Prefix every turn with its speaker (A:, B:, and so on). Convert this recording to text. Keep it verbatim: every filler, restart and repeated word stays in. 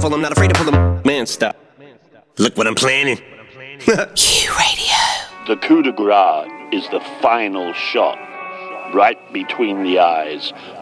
A: pull them, not afraid to pull them. Man, stop. Look what I'm planning.
B: Q Radio.
C: The coup de grace is the final shot, right between the eyes